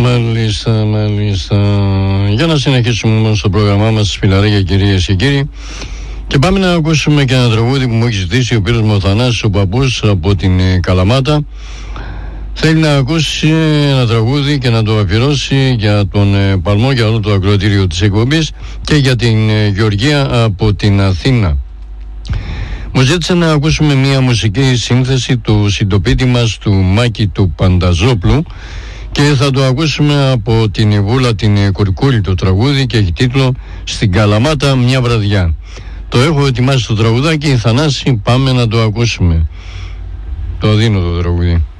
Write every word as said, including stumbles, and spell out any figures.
Μάλιστα, μάλιστα. Για να συνεχίσουμε όμως το πρόγραμμά μας, φιλαράκια, κυρίες και κύριοι. Και πάμε να ακούσουμε και ένα τραγούδι που μου έχει ζητήσει ο Πύρος Μοθανάς, ο παππούς από την Καλαμάτα. Θέλει να ακούσει ένα τραγούδι και να το αφιερώσει για τον Παλμό, για όλο το ακροατήριο της εκπομπής και για την Γεωργία από την Αθήνα. Μου ζήτησε να ακούσουμε μια μουσική σύνθεση του συντοπίτη μας, του Μάκη του Πανταζόπλου, και θα το ακούσουμε από την Ιβούλα την Κουρκούλη το τραγούδι και έχει τίτλο «Στην Καλαμάτα μια βραδιά». Το έχω ετοιμάσει το τραγουδάκι, Θανάση, πάμε να το ακούσουμε. Το δίνω το τραγούδι.